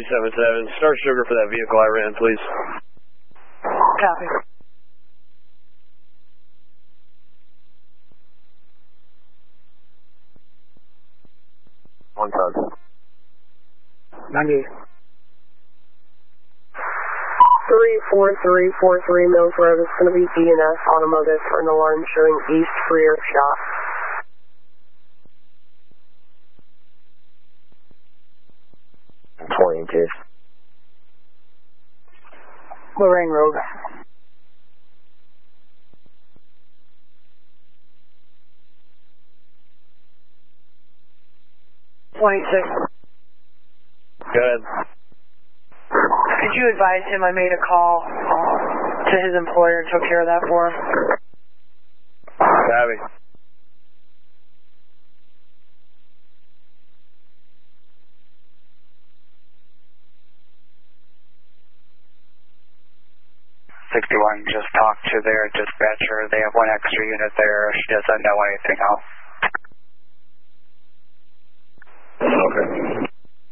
377. Start sugar for that vehicle I ran, please. Copy. One ton. 98. 34343 Mills Road is going to be DNS Automotive for an alarm showing east rear shot. Lorraine Road. $26. Go ahead. Could you advise him I made a call to his employer and took care of that for him? Copy. Just talked to their dispatcher. They have one extra unit there. She doesn't know anything else.